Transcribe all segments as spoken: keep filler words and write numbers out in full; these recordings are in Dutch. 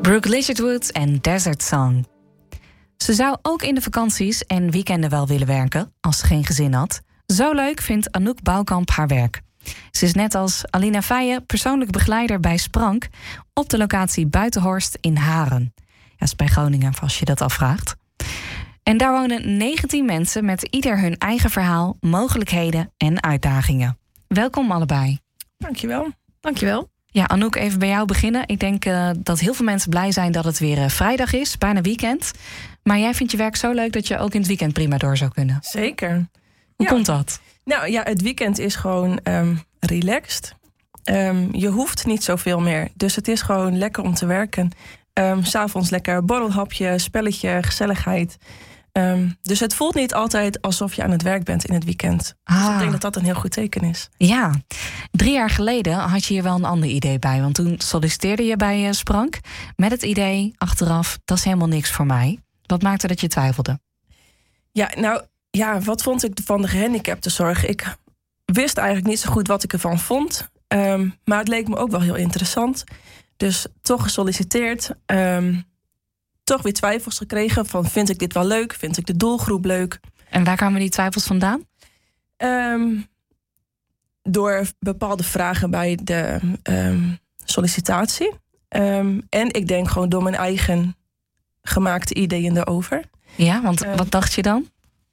Brooke Ligertwood en Desert Song. Ze zou ook in de vakanties en weekenden wel willen werken, als ze geen gezin had. Zo leuk vindt Anouk Bouwkamp haar werk. Ze is net als Alina Feijen persoonlijk begeleider bij Sprank op de locatie Buitenhorst in Haren. Ja, is bij Groningen, als je dat afvraagt. En daar wonen negentien mensen met ieder hun eigen verhaal, mogelijkheden en uitdagingen. Welkom allebei. Dankjewel. Dankjewel. Ja, Anouk, even bij jou beginnen. Ik denk uh, dat heel veel mensen blij zijn dat het weer uh, vrijdag is, bijna weekend. Maar jij vindt je werk zo leuk dat je ook in het weekend prima door zou kunnen. Zeker. Hoe ja. komt dat? Nou ja, het weekend is gewoon um, relaxed. Um, je hoeft niet zoveel meer. Dus het is gewoon lekker om te werken. Um, 's avonds lekker borrelhapje, spelletje, gezelligheid. Um, dus het voelt niet altijd alsof je aan het werk bent in het weekend. Ah. Dus ik denk dat dat een heel goed teken is. Ja, drie jaar geleden had je hier wel een ander idee bij. Want toen solliciteerde je bij uh, Sprank met het idee achteraf, dat is helemaal niks voor mij. Wat maakte dat je twijfelde? Ja, nou ja, wat vond ik van de gehandicaptenzorg? Ik wist eigenlijk niet zo goed wat ik ervan vond. Um, maar het leek me ook wel heel interessant. Dus toch gesolliciteerd. Um, toch weer twijfels gekregen van, vind ik dit wel leuk? Vind ik de doelgroep leuk? En waar kwamen die twijfels vandaan? Um, door bepaalde vragen bij de um, sollicitatie. Um, en ik denk gewoon door mijn eigen gemaakte ideeën erover. Ja, want um, wat dacht je dan?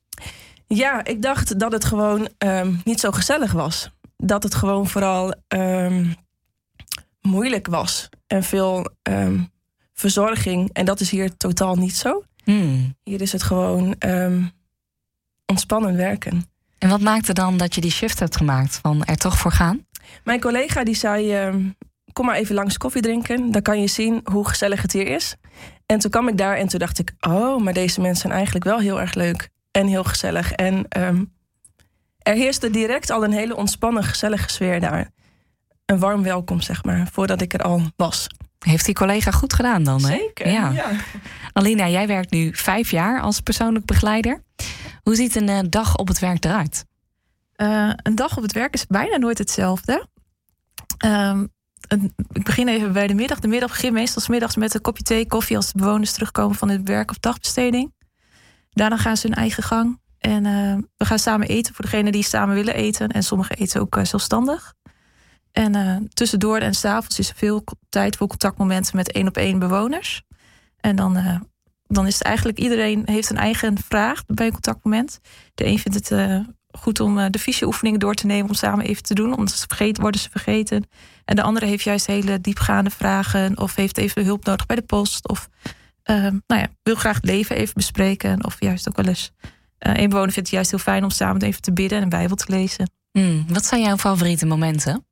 Ja, ik dacht dat het gewoon um, niet zo gezellig was. Dat het gewoon vooral um, moeilijk was. En veel um, verzorging. En dat is hier totaal niet zo. Hmm. Hier is het gewoon um, ontspannen werken. En wat maakte dan dat je die shift hebt gemaakt? Van er toch voor gaan? Mijn collega die zei, um, kom maar even langs koffie drinken. Dan kan je zien hoe gezellig het hier is. En toen kwam ik daar en toen dacht ik, oh, maar deze mensen zijn eigenlijk wel heel erg leuk. En heel gezellig. En um, er heerste direct al een hele ontspannen, gezellige sfeer daar. Een warm welkom, zeg maar, voordat ik er al was. Heeft die collega goed gedaan dan, hè? Zeker, ja. ja. Alina, jij werkt nu vijf jaar als persoonlijk begeleider. Hoe ziet een uh, dag op het werk eruit? Uh, een dag op het werk is bijna nooit hetzelfde. Um, een, ik begin even bij de middag. De middag begint meestal 's middags met een kopje thee, koffie als de bewoners terugkomen van het werk of dagbesteding. Daarna gaan ze hun eigen gang. En uh, we gaan samen eten voor degenen die samen willen eten. En sommigen eten ook uh, zelfstandig. En uh, tussendoor en 's avonds is er veel tijd voor contactmomenten met één op één bewoners. En dan, uh, dan is het eigenlijk, iedereen heeft een eigen vraag bij een contactmoment. De een vindt het uh, goed om uh, de visie-oefeningen door te nemen om samen even te doen. Omdat ze vergeten, worden ze vergeten. En de andere heeft juist hele diepgaande vragen. Of heeft even hulp nodig bij de post. Of uh, nou ja, wil graag het leven even bespreken. Of juist ook wel eens. Uh, een bewoner vindt het juist heel fijn om samen even te bidden en een Bijbel te lezen. Hmm, wat zijn jouw favoriete momenten?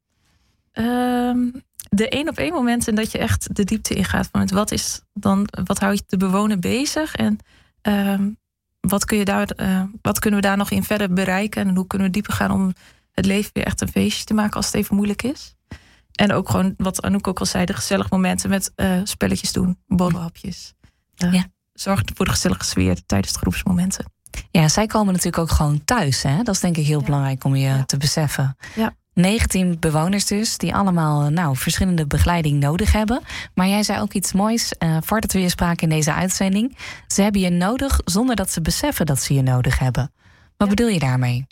Um, de één op één momenten dat je echt de diepte ingaat van het wat is dan, wat houdt de bewoner bezig en um, wat, kun je daar, uh, wat kunnen we daar nog in verder bereiken en hoe kunnen we dieper gaan om het leven weer echt een feestje te maken als het even moeilijk is. En ook gewoon wat Anouk ook al zei, de gezellige momenten met uh, spelletjes doen, borrelhapjes. Uh, ja. Zorg voor de gezellige sfeer tijdens de groepsmomenten. Ja, zij komen natuurlijk ook gewoon thuis, hè? Dat is denk ik heel ja. belangrijk om je ja. te beseffen. Ja. negentien bewoners dus, die allemaal nou, verschillende begeleiding nodig hebben. Maar jij zei ook iets moois, uh, voordat we je spraken in deze uitzending. Ze hebben je nodig zonder dat ze beseffen dat ze je nodig hebben. Wat ja. bedoel je daarmee?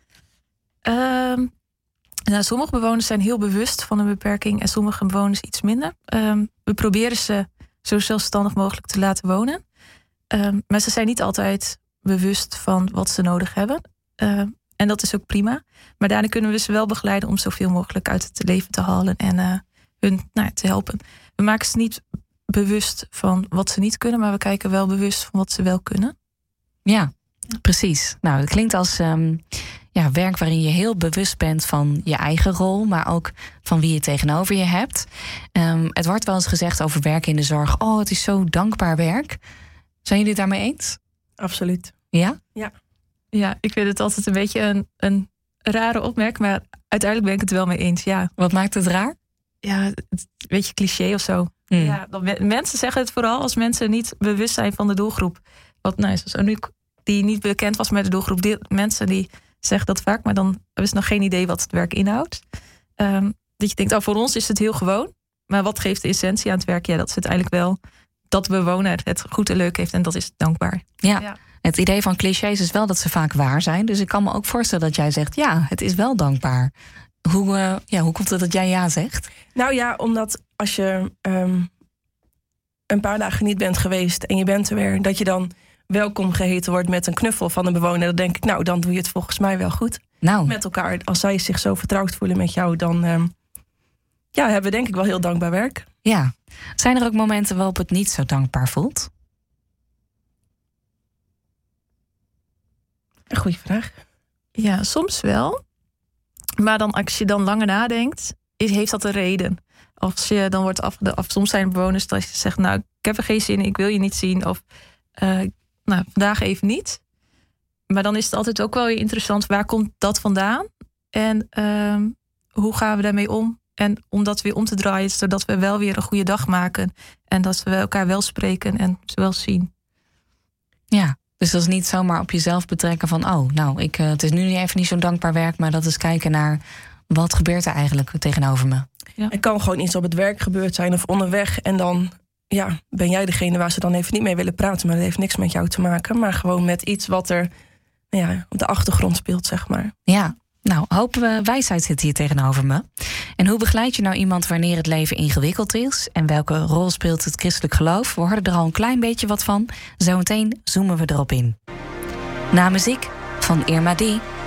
Um, nou, sommige bewoners zijn heel bewust van een beperking en sommige bewoners iets minder. Um, we proberen ze zo zelfstandig mogelijk te laten wonen. Um, maar ze zijn niet altijd bewust van wat ze nodig hebben. Uh, En dat is ook prima. Maar daarna kunnen we ze wel begeleiden om zoveel mogelijk uit het leven te halen en uh, hun nou, te helpen. We maken ze niet bewust van wat ze niet kunnen, maar we kijken wel bewust van wat ze wel kunnen. Ja, precies. Nou, het klinkt als um, ja, werk waarin je heel bewust bent van je eigen rol, maar ook van wie je tegenover je hebt. Um, het wordt wel eens gezegd over werken in de zorg. Oh, het is zo dankbaar werk. Zijn jullie het daarmee eens? Absoluut. Ja? Ja. Ja, ik vind het altijd een beetje een, een rare opmerking, maar uiteindelijk ben ik het wel mee eens, ja. Wat maakt het raar? Ja, een beetje cliché of zo. Mm. Ja, dan, mensen zeggen het vooral als mensen niet bewust zijn van de doelgroep. Wat nou, zoals Anouk, die niet bekend was met de doelgroep. Die, mensen die zeggen dat vaak, maar dan hebben ze nog geen idee wat het werk inhoudt. Um, dat je denkt, oh, voor ons is het heel gewoon. Maar wat geeft de essentie aan het werk? Ja, dat is uiteindelijk wel dat de bewoner het goed en leuk heeft. En dat is dankbaar. Ja. Ja. Het idee van clichés is wel dat ze vaak waar zijn. Dus ik kan me ook voorstellen dat jij zegt, ja, het is wel dankbaar. Hoe, uh, ja, hoe komt het dat jij ja zegt? Nou ja, omdat als je um, een paar dagen niet bent geweest en je bent er weer, dat je dan welkom geheten wordt met een knuffel van een bewoner. Dan denk ik, nou, dan doe je het volgens mij wel goed. Nou. Met elkaar. Als zij zich zo vertrouwd voelen met jou, dan um, ja, hebben we denk ik wel heel dankbaar werk. Ja. Zijn er ook momenten waarop het niet zo dankbaar voelt? Een goede vraag. Ja, soms wel. Maar dan, als je dan langer nadenkt, is, heeft dat een reden. Als je dan wordt af, af soms zijn bewoners dat je zegt, nou, ik heb er geen zin in, ik wil je niet zien. Of uh, nou, vandaag even niet. Maar dan is het altijd ook wel weer interessant, waar komt dat vandaan? En uh, hoe gaan we daarmee om? En om dat weer om te draaien, zodat we wel weer een goede dag maken. En dat we elkaar wel spreken en ze wel zien. Ja. Dus dat is niet zomaar op jezelf betrekken van, oh, nou, ik, uh, het is nu even niet zo'n dankbaar werk, maar dat is kijken naar wat gebeurt er eigenlijk tegenover me. Ja. Er kan gewoon iets op het werk gebeurd zijn of onderweg. En dan ja, ben jij degene waar ze dan even niet mee willen praten. Maar dat heeft niks met jou te maken. Maar gewoon met iets wat er ja, op de achtergrond speelt, zeg maar. Ja, nou, hopen we wijsheid zit hier tegenover me. En hoe begeleid je nou iemand wanneer het leven ingewikkeld is? En welke rol speelt het christelijk geloof? We hoorden er al een klein beetje wat van. Zometeen zoomen we erop in. Na muziek van Irma D.